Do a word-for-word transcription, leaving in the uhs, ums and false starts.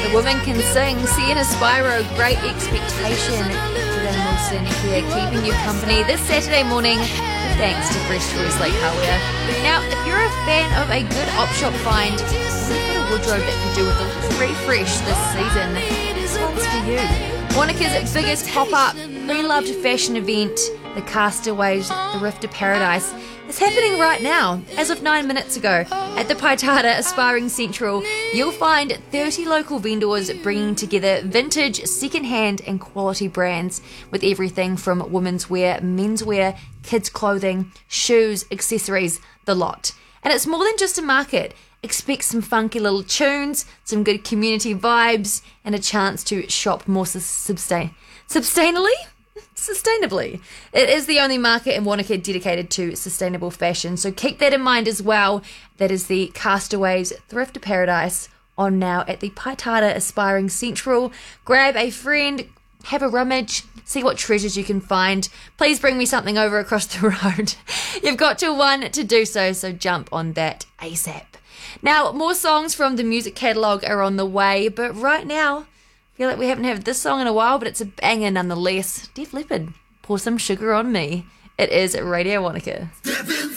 The Women Can Sing, Sienna Spyro, Great Expectation, Dylan Wilson here keeping you company this Saturday morning, thanks to Fresh Choice Lake Hardware. Now, if you're a fan of a good op shop find, we've got a wardrobe that could do with a little refresh this season. This one's for you. Wanaka's biggest pop-up, pre-loved fashion event, the Castaways, the Rift to Paradise, is happening right now. As of nine minutes ago, at the Paitata Aspiring Central, you'll find thirty local vendors bringing together vintage, second-hand and quality brands with everything from women's wear, menswear, kids' clothing, shoes, accessories, the lot. And it's more than just a market. Expect some funky little tunes, some good community vibes, and a chance to shop more sustain- sustainably? Sustainably. It is the only market in Wanaka dedicated to sustainable fashion, so keep that in mind as well. That is the Castaways Thrift to Paradise on now at the Paitata Aspiring Central. Grab a friend, have a rummage, see what treasures you can find. Please bring me something over across the road. You've got till one to do so, so jump on that ASAP. Now, more songs from the music catalogue are on the way, but right now, I feel like we haven't had this song in a while, but it's a banger nonetheless. Def Leppard, Pour Some Sugar on Me. It is Radio Wanaka.